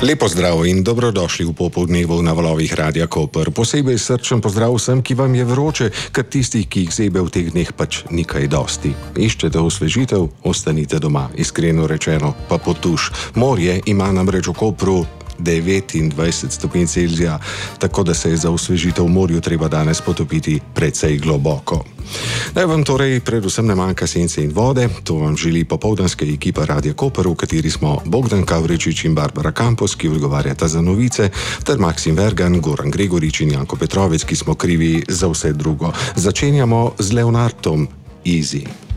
Lepo zdrav in dobrodošli v popoldnevu na valovih Radia Koper. Posebej srčen pozdrav vsem, ki vam je vroče, ker tistih, ki jih zebe v teh dneh pač nikaj dosti. Iščete osvežitev, ostanite doma, iskreno rečeno, pa potuš. Morje ima namreč v Kopru 29 stopinj Celzija, tako da se je za osvežitev v morju treba danes potopiti precej globoko. Naj vam torej predvsem ne manjka sence in vode, to vam želi popoldanska ekipa Radia Koper, v kateri smo Bogdan Kavrečič in Barbara Kampos, ki odgovarjata za novice, ter Maksim Vergan, Goran Gregorič in Janko Petrovec, ki smo krivi za vse drugo. Začenjamo z Leonardom Easy.